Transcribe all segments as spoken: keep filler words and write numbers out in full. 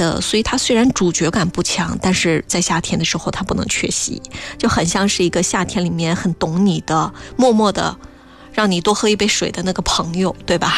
的，所以它虽然主角感不强，但是在夏天的时候它不能缺席，就很像是一个夏天里面很懂你的，默默的让你多喝一杯水的那个朋友，对吧？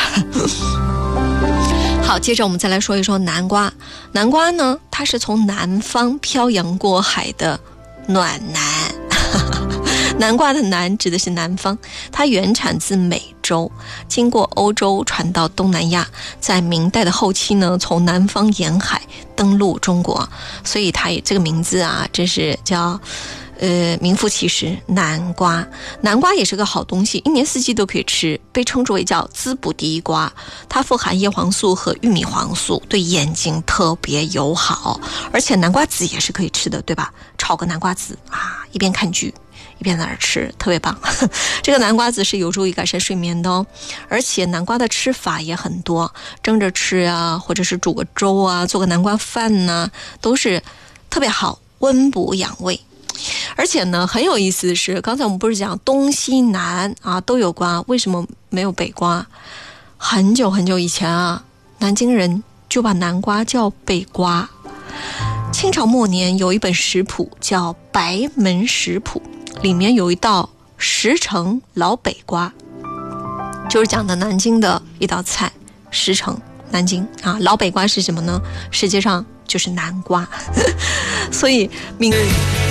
好，接着我们再来说一说南瓜。南瓜呢，它是从南方漂洋过海的暖男。南瓜的南指的是南方，它原产自美洲，经过欧洲传到东南亚，在明代的后期呢，从南方沿海登陆中国，所以它这个名字啊，真是叫呃，名副其实，南瓜。南瓜也是个好东西，一年四季都可以吃，被称之为叫滋补第一瓜。它富含叶黄素和玉米黄素，对眼睛特别友好。而且南瓜籽也是可以吃的，对吧？炒个南瓜籽啊，一边看剧一边在那儿吃，特别棒。这个南瓜籽是有助于改善睡眠的哦。而且南瓜的吃法也很多，蒸着吃啊，或者是煮个粥啊，做个南瓜饭呢、啊，都是特别好，温补养胃。而且呢，很有意思的是，刚才我们不是讲东西南啊都有瓜，为什么没有北瓜？很久很久以前啊，南京人就把南瓜叫北瓜。清朝末年有一本食谱叫《白门食谱》，里面有一道十成老北瓜，就是讲的南京的一道菜，十成南京啊。老北瓜是什么呢？实际上就是南瓜。所以明